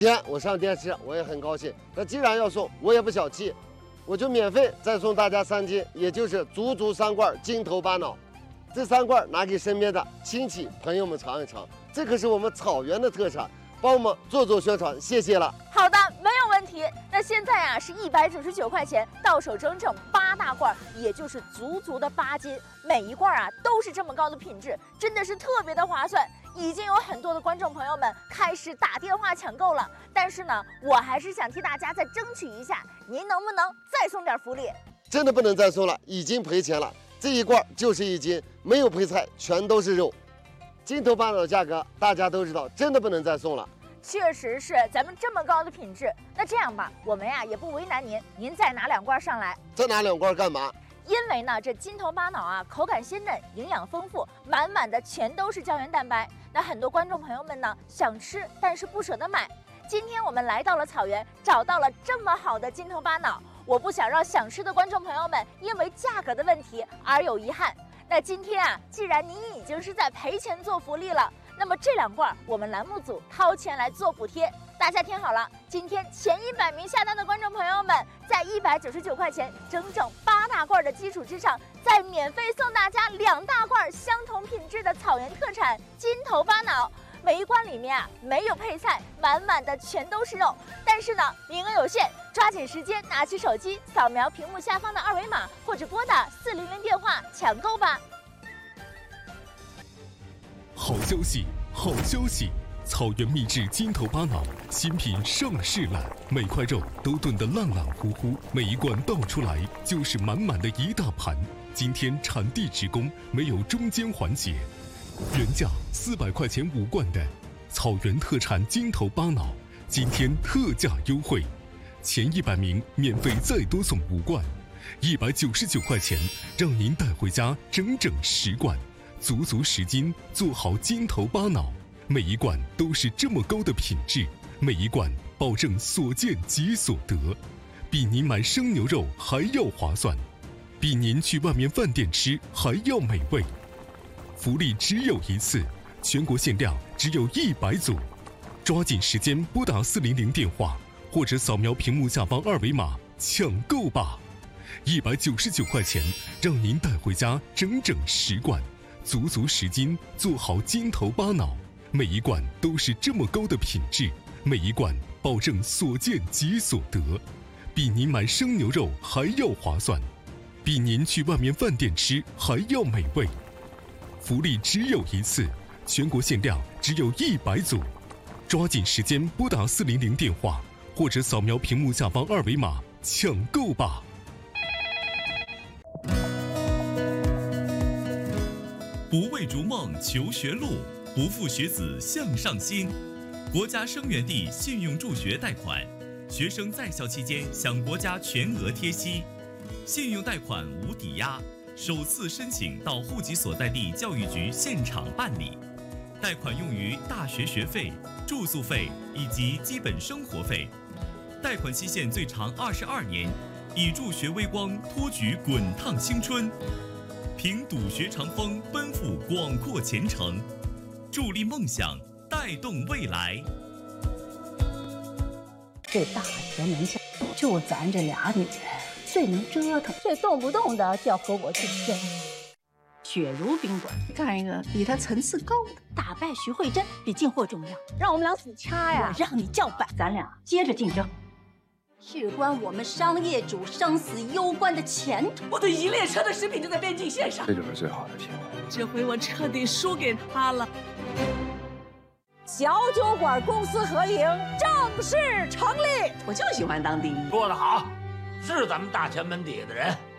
今天我上电视，我也很高兴。那既然要送，我也不小气，我就免费再送大家3斤，也就是足足3罐金头巴脑。这3罐拿给身边的亲戚朋友们尝一尝，这可是我们草原的特产，帮我们做宣传，谢谢了。 好的，没有问题。那现在啊是199块钱，到手整整8大罐，也就是足足的8斤，每一罐啊都是这么高的品质，真的是特别的划算。已经有很多的观众朋友们开始打电话抢购了，但是呢，我还是想替大家再争取一下，您能不能再送点福利？ 真的不能再送了，已经赔钱了。这一罐就是1斤，没有配菜，全都是肉。金头巴脑的价格大家都知道，真的不能再送了。 确实是，咱们这么高的品质，那这样吧，我们呀也不为难您，您再拿2罐上来。 再拿2罐干嘛？ 因为呢，这金头巴脑啊，口感鲜嫩，营养丰富，满满的全都是胶原蛋白。那很多观众朋友们呢想吃，但是不舍得买。今天我们来到了草原，找到了这么好的金头巴脑，我不想让想吃的观众朋友们因为价格的问题而有遗憾。那今天啊，既然您已经是在赔钱做福利了，那么这2罐我们栏目组掏钱来做补贴。大家听好了，今天前100名下单的观众朋友们，在199块钱整整8大罐的基础之上，再免费送大家2大罐相同品质的草原特产金头巴脑。每一罐里面啊没有配菜，满满的全都是肉。但是呢，名额有限，抓紧时间拿起手机扫描屏幕下方的2维码，或者拨打400电话抢购吧。 好消息，好消息！草原秘制金头巴脑新品上市了，每块肉都炖得烂烂乎乎，每一罐倒出来就是满满的一大盘。今天产地直供，没有中间环节。原价400块钱5罐的草原特产金头巴脑，今天特价优惠，前100名免费再多送5罐，199块钱让您带回家整整10罐，足足10斤，做好金头巴脑。每一罐都是这么高的品质，每一罐保证所见即所得，比您买生牛肉还要划算，比您去外面饭店吃还要美味。福利只有一次，全国限量只有100组，抓紧时间拨打400电话，或者扫描屏幕下方2维码抢购吧。199块钱让您带回家整整10罐，足足10斤，做好金头巴脑。每一罐都是这么高的品质，每一罐保证所见即所得，比您买生牛肉还要划算，比您去外面饭店吃还要美味。福利只有一次，全国限量只有100组，抓紧时间拨打400电话，或者扫描屏幕下方2维码抢购吧。 不为逐梦求学路，不负学子向上心。国家生源地信用助学贷款，学生在校期间享国家全额贴息，信用贷款无抵押，首次申请到户籍所在地教育局现场办理。贷款用于大学学费、住宿费以及基本生活费。贷款期限最长22年，以助学微光托举滚烫青春，凭笃学长风奔赴广阔前程，助力梦想，带动未来。 这大田门下就咱这俩女人最能折腾，最动不动的就要和我竞争。雪如冰管，干一个比她层次高的，打败徐慧珍比进货重要。让我们俩死掐呀！我让你叫板，咱俩接着竞争，事关我们商业主生死攸关的前途。 我的一列车的食品就在边境线上， 这就是最好的机会。 这回我彻底输给他了。 小酒馆公私合营正式成立， 我就喜欢当第一。 说得好，是咱们大前门底下的人。